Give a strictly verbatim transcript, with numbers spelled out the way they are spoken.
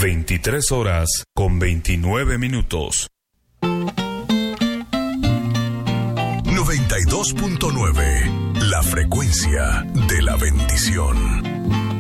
veintitrés horas con veintinueve minutos. noventa y dos punto nueve, la frecuencia de la bendición.